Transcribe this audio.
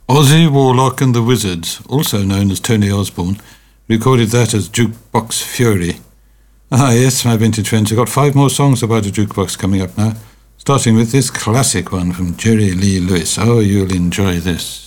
Ozzy Warlock and the Wizards, also known as Tony Osborne, recorded that as Jukebox Fury. Ah yes, my vintage friends, I've got 5 more songs about a jukebox coming up now, starting with this classic one from Jerry Lee Lewis. Oh, you'll enjoy this.